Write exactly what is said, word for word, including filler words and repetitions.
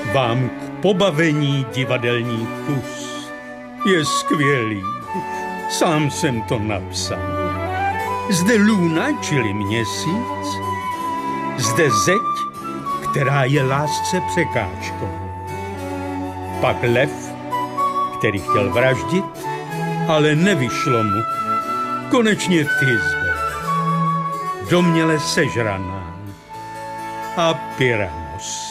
vám k pobavení divadelní kus. Je skvělý, sám jsem to napsal. Zde luna, čili měsíc, zde zeď, která je lásce překážkou. Pak lev, který chtěl vraždit, ale nevyšlo mu. Konečně ty zde, domněle sežraná. A Pyramus.